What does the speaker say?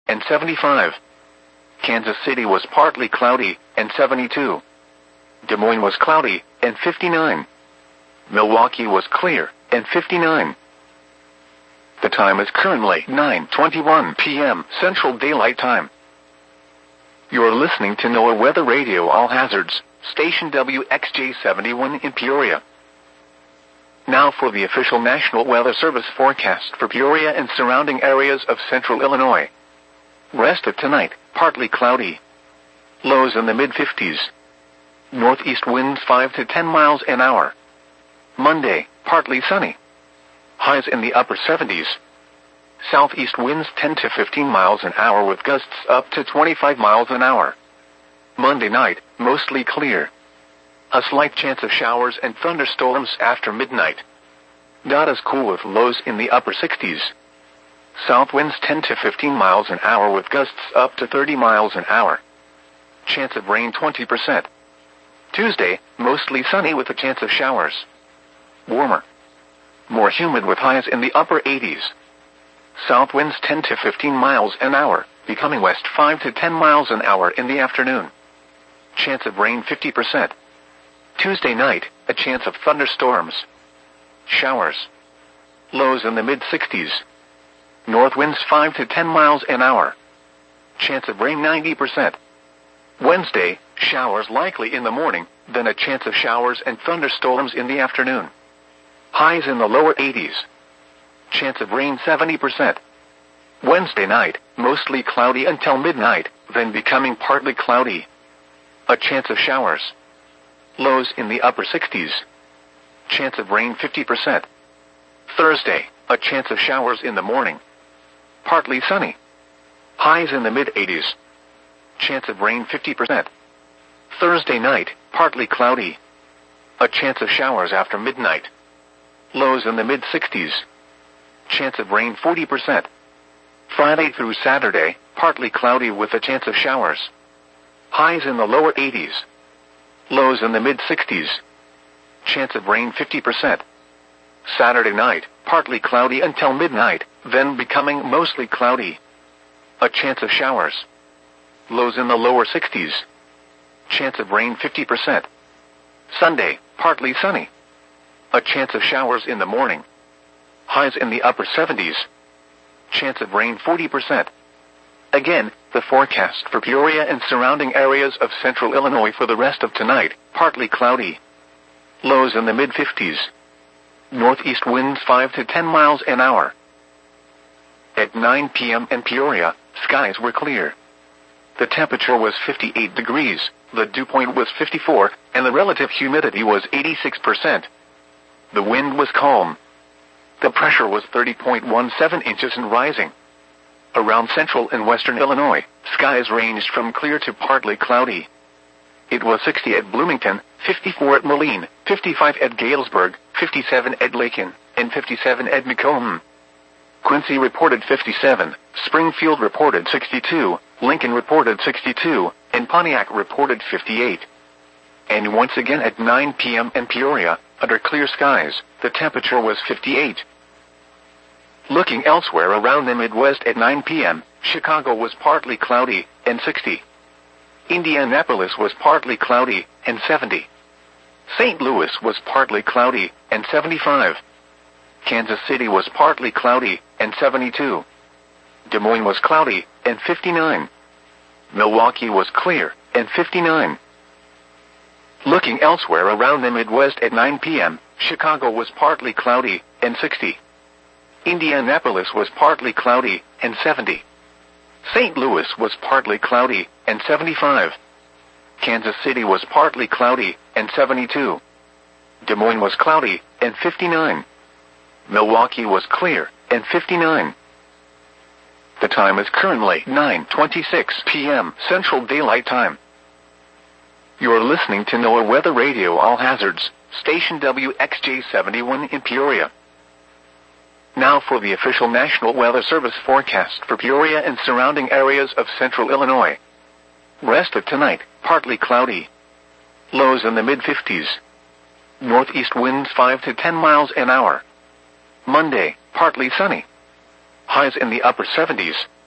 and 75. Kansas City was partly cloudy, and 72. Des Moines was cloudy, and 59. Milwaukee was clear, and 59. The time is currently 9:21 p.m. Central Daylight Time. You're listening to NOAA Weather Radio All Hazards, station WXJ71 in Peoria. Now for the official National Weather Service forecast for Peoria and surrounding areas of central Illinois. Rest of tonight, partly cloudy. Lows in the mid-50s. Northeast winds 5 to 10 miles an hour. Monday, partly sunny. Highs in the upper 70s. Southeast winds 10 to 15 miles an hour with gusts up to 25 miles an hour. Monday night, mostly clear. A slight chance of showers and thunderstorms after midnight. Not as cool with lows in the upper 60s. South winds 10 to 15 miles an hour with gusts up to 30 miles an hour. Chance of rain 20%. Tuesday, mostly sunny with a chance of showers. Warmer. More humid with highs in the upper 80s. South winds 10 to 15 miles an hour, becoming west 5 to 10 miles an hour in the afternoon. Chance of rain 50%. Tuesday night, a chance of thunderstorms. Showers. Lows in the mid-60s. North winds 5 to 10 miles an hour. Chance of rain 90%. Wednesday, showers likely in the morning, then a chance of showers and thunderstorms in the afternoon. Highs in the lower 80s. Chance of rain 70%. Wednesday night, mostly cloudy until midnight, then becoming partly cloudy. A chance of showers. Lows in the upper 60s. Chance of rain 50%. Thursday, a chance of showers in the morning. Partly sunny. Highs in the mid-80s. Chance of rain 50%. Thursday night, partly cloudy. A chance of showers after midnight. Lows in the mid-60s. Chance of rain 40%. Friday through Saturday, partly cloudy with a chance of showers. Highs in the lower 80s. Lows in the mid-60s. Chance of rain 50%. Saturday night, partly cloudy until midnight, then becoming mostly cloudy. A chance of showers. Lows in the lower 60s. Chance of rain 50%. Sunday, partly sunny. A chance of showers in the morning. Highs in the upper 70s. Chance of rain 40%. Again, the forecast for Peoria and surrounding areas of central Illinois for the rest of tonight, partly cloudy. Lows in the mid-50s. Northeast winds 5 to 10 miles an hour. At 9 p.m. in Peoria, skies were clear. The temperature was 58 degrees, the dew point was 54, and the relative humidity was 86%. The wind was calm. The pressure was 30.17 inches and rising. Around central and western Illinois, skies ranged from clear to partly cloudy. It was 60 at Bloomington, 54 at Moline, 55 at Galesburg, 57 at Lakin, and 57 at Macomb. Quincy reported 57, Springfield reported 62, Lincoln reported 62, and Pontiac reported 58. And once again at 9 p.m. in Peoria, under clear skies, the temperature was 58. Looking elsewhere around the Midwest at 9 p.m., Chicago was partly cloudy, and 60. Indianapolis was partly cloudy, and 70. St. Louis was partly cloudy, and 75. Kansas City was partly cloudy, and 72. Des Moines was cloudy, and 59. Milwaukee was clear, and 59. Looking elsewhere around the Midwest at 9 p.m., Chicago was partly cloudy, and 60. Indianapolis was partly cloudy, and 70. St. Louis was partly cloudy, and 75. Kansas City was partly cloudy, and 72. Des Moines was cloudy, and 59. Milwaukee was clear, and 59. The time is currently 9:26 p.m. Central Daylight Time. You're listening to NOAA Weather Radio All Hazards, station WXJ71 in Peoria. Now for the official National Weather Service forecast for Peoria and surrounding areas of central Illinois. Rest of tonight, partly cloudy. Lows in the mid-50s. Northeast winds 5 to 10 miles an hour. Monday, partly sunny. Highs in the upper 70s.